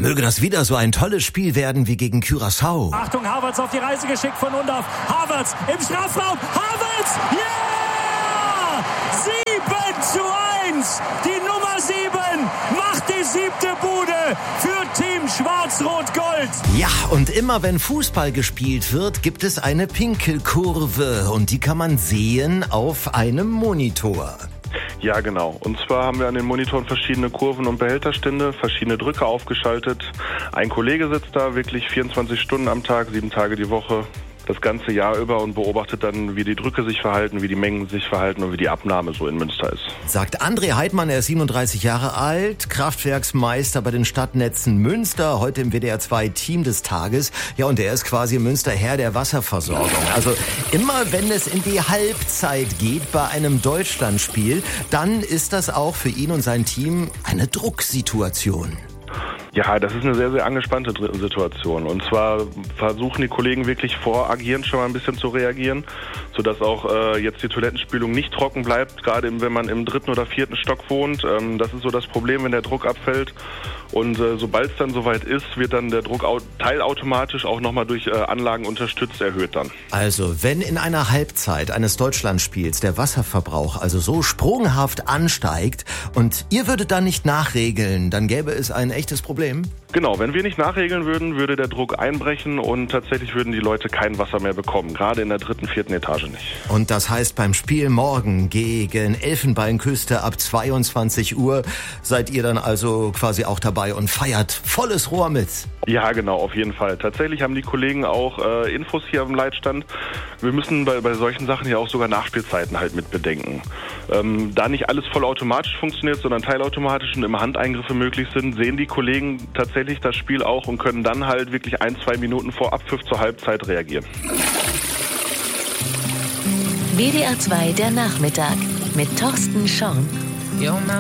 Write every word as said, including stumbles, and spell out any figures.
möge das wieder so ein tolles Spiel werden wie gegen Curaçao. Achtung, Havertz auf die Reise geschickt von Undav. Havertz im Strafraum. Havertz! Ja! sieben zu eins! Die Nummer sieben macht die siebte Bude für Team Schwarz-Rot-Gold. Ja, und immer wenn Fußball gespielt wird, gibt es eine Pinkelkurve. Und die kann man sehen auf einem Monitor. Ja, genau. Und zwar haben wir an den Monitoren verschiedene Kurven und Behälterstände, verschiedene Drücke aufgeschaltet. Ein Kollege sitzt da wirklich vierundzwanzig Stunden am Tag, sieben Tage die Woche, das ganze Jahr über und beobachtet dann, wie die Drücke sich verhalten, wie die Mengen sich verhalten und wie die Abnahme so in Münster ist. Sagt André Heidmann, er ist siebenunddreißig Jahre alt, Kraftwerksmeister bei den Stadtnetzen Münster, heute im W D R zwei Team des Tages. Ja, und er ist quasi im Münster Herr der Wasserversorgung. Also immer wenn es in die Halbzeit geht bei einem Deutschlandspiel, dann ist das auch für ihn und sein Team eine Drucksituation. Ja, das ist eine sehr, sehr angespannte Situation. Und zwar versuchen die Kollegen wirklich voragierend schon mal ein bisschen zu reagieren, sodass auch äh, jetzt die Toilettenspülung nicht trocken bleibt, gerade im, wenn man im dritten oder vierten Stock wohnt. Ähm, das ist so das Problem, wenn der Druck abfällt. Und äh, sobald es dann soweit ist, wird dann der Druck au- teilautomatisch auch nochmal durch äh, Anlagen unterstützt erhöht dann. Also, wenn in einer Halbzeit eines Deutschlandspiels der Wasserverbrauch also so sprunghaft ansteigt und ihr würdet dann nicht nachregeln, dann gäbe es ein echtes Problem. Genau, wenn wir nicht nachregeln würden, würde der Druck einbrechen und tatsächlich würden die Leute kein Wasser mehr bekommen, gerade in der dritten, vierten Etage nicht. Und das heißt, beim Spiel morgen gegen Elfenbeinküste ab zweiundzwanzig Uhr seid ihr dann also quasi auch dabei und feiert volles Rohr mit. Ja, genau, auf jeden Fall. Tatsächlich haben die Kollegen auch äh, Infos hier am Leitstand. Wir müssen bei, bei solchen Sachen ja auch sogar Nachspielzeiten halt mit bedenken. Ähm, da nicht alles vollautomatisch funktioniert, sondern teilautomatisch und immer Handeingriffe möglich sind, sehen die Kollegen tatsächlich das Spiel auch und können dann halt wirklich ein, zwei Minuten vor Abpfiff zur Halbzeit reagieren. W D R zwei der Nachmittag mit Thorsten Schorn.